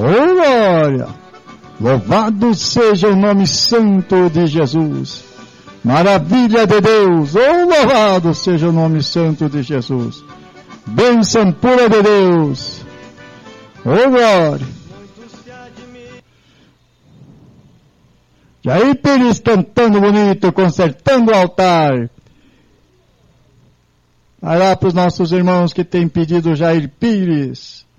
glória! Louvado seja o nome santo de Jesus. Maravilha de Deus! Louvado seja o nome santo de Jesus. Bênção pura de Deus! Glória! Jair Pires cantando bonito, consertando o altar. Vai lá para os nossos irmãos que têm pedido Jair Pires.